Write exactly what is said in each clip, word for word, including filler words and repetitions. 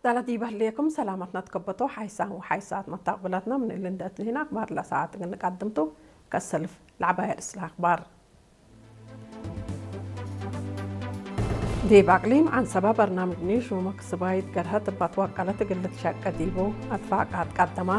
دلدي بهليكم سلامتنا تكبتو حيسان وحيسات متقبلاتنا من اللي ندات لهنا أخبار لساعات قدمتو كالسلف العباية رسل أخبار دي بأقليم عن سبب برنامج نيش ومكسبايد قرهت باتوقلت قلت شاكة ديبو أتفاقات قدمه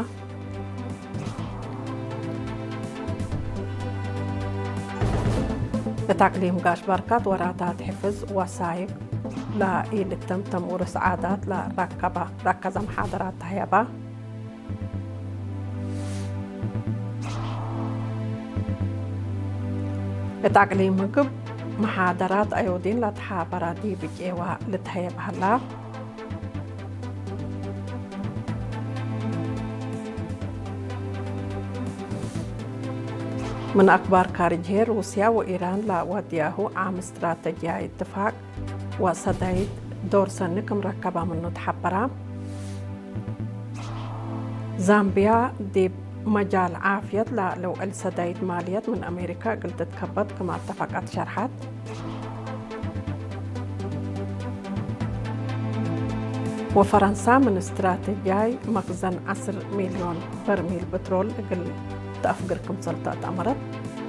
بتقليم قاش بركات وراتات حفظ وسايق لا إيد تمتم ورس عادات لا ركبة ركز محاضرات هيبة بتقليم مقب محاضرات أيودين لا تحابرا دي بجيوة لتهيب هلا من أكبر خارجية روسيا وإيران لا ودياهو عام استراتيجية اتفاق وصدايد دور سنك مركبة منه تحبرا زامبيا دي مجال عافية لا لو الصدايد مالية من أمريكا قلت تكبت كما اتفقت شرحت وفرنسا من استراتيجية مخزن عشر مليون برميل بترول قل تأفقركم سلطات أمرت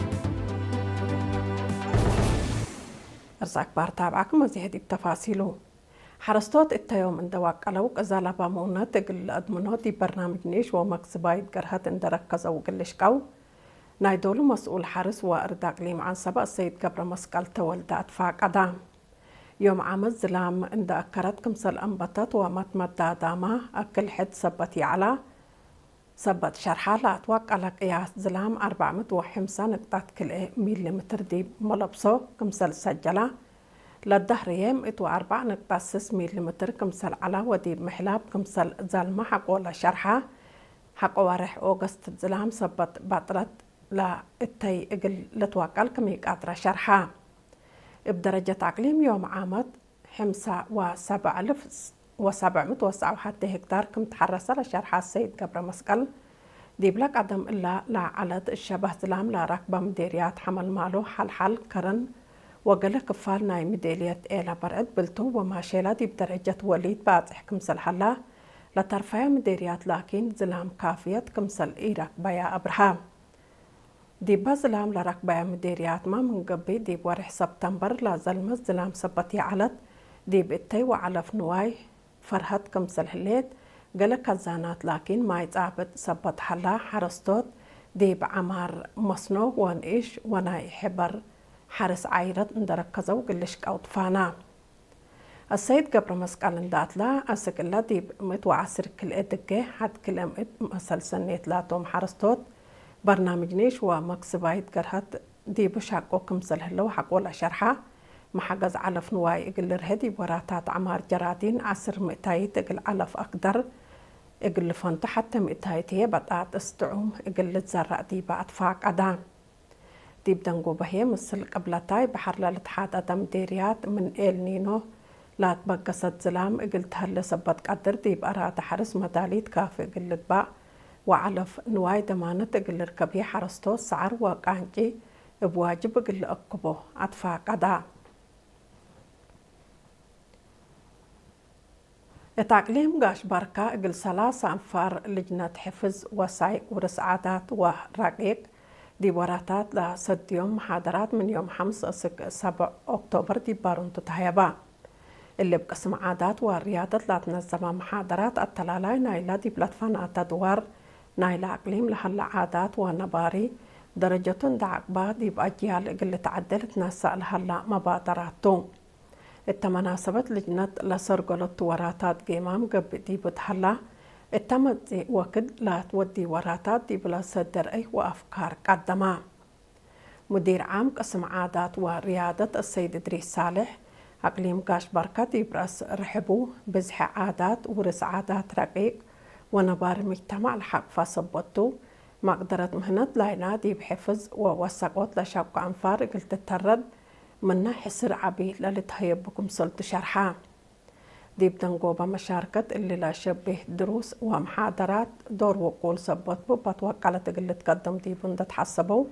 أرزاك بار تابعكم وزيهدي بتفاصيله حرستوت التيوم ان دواق ألوك أزالة بامونا تقل أدمنوتي برنامج نيش ومكسبايد قرهات ان دركز وقلشكو نايدولو مسؤول حرس وأرداقليم عن سبق السيد قبر مسقال تولد أتفاق أدام يوم عام الزلام ان دأكرتكم سل أنبطت ومتمدى داما أكل حد سبتي على سبت شرحة لا أتوقع لك قياس زلام أربعمية وخمسة نقطة كل مليمتر دي ملبسو كمسل سجلة للدهر يم إتو أربعة نقطة ستة مليمتر كمسل على ودي محلاب كمسل زلمة حق ولا شرحة حق وارح أوغست زلام سبت بطلت لا التي إقل لتوقع كميك أدرى شرحة بدرجة أقليم يوم عامد خمسة وسبع ألف وسبعمية وتسعة وحتى هكتار كم تحرس لشرحة السيد قبر مسقل دي بلك عدم إلا لا على الشبه زلام لا ركبة مديريات حمل مالو حل حل كرن وقال كفال ناي ميدالية إلى برد بلتو وما شيلا دي بدرجة وليد بعد حكم سلحلا لترفع مديريات لكن زلام كافية كمسل إيراك بيا أبرهام دي بزلام لركبة مديريات ما من قبي دي بورح سبتمبر لا زلمة زلام سبتي علت دي بإتي وعلف نواي فرهد كمسل هليت قال كزانات لكن ما يتعبد سبت حلا حرستوت دي بعمار مصنو وان إيش وانا حبر حارس عيرت اندركزو قلش كاوطفانا السيد قبر مسقال انداتلا اسك الله دي مت وعسر كل ادقه حد كلام مسل سنيت لاتوم حارستوت برنامج نيش ومكسبايد قرهت دي بشاقو كمسل هلو حق ولا شرحه محجز علف نواي اقل رهدي وراتات عمار جرادين عسر مئتاي تقل علف اقدر اقل فانت حتى مئتاي تيه بطاط استعوم اقل تزرع دي بعد فاق ادام دي بدنقو بهي مثل قبلتاي بحر لالتحاد ادم ديريات من إل نينو لا تبقصت زلام اقل تهل سبت قدر دي بأراد حرس مداليت كافي اقل تباع وعلف نواي دمانت اقل ركبي حرستو سعر وقانجي بواجب اقل اقبو اتفاق ادا التعليم قاش بركة قل ثلاثة أنفار لجنة حفظ وسايق ورس عادات ورقيق دي وراتات لست يوم محاضرات من يوم خمسة سبعة أكتوبر دي بارونتو تهيبا اللي بقسم عادات وريادة لا تنظم محاضرات التلالاي نايلة دي بلاتفان تدوار نايلة أقليم لحل عادات ونباري درجة دعقبا دي بأجيال قل تعدلت ناسا لحل مبادراتو التمناسبة لجنة لسرقلت وراتات قيمام قب دي بتحلا التمت وكد لا تودي وراتات دي بلا صدر أي وأفكار قدما مدير عام قسم عادات وريادة السيد إدريس صالح أقليم قاش بركة دي برأس رحبو بزح عادات ورس عادات رقيق ونبار مجتمع الحق فصبتو مقدرة مهنة لاينا دي بحفظ ووثقوت لشاق أنفار قلت الترد منا حسر عبي للتهيب بكم سلط شرحة دي بدنقوبة مشاركة اللي لا شبه دروس ومحاضرات دور وقول سبت بو بتوقع لتقل تقدم دي بند تحسبو